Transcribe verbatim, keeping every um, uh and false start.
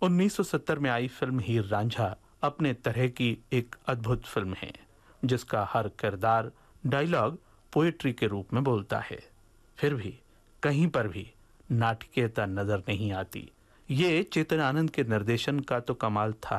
उन्नीस सौ सत्तर में आई फिल्म हीर रांझा अपने तरह की एक अद्भुत फिल्म है, जिसका हर किरदार डायलॉग पोएट्री के रूप में बोलता है। फिर भी कहीं पर भी नाटकीयता नजर नहीं आती। ये चेतन आनंद के निर्देशन का तो कमाल था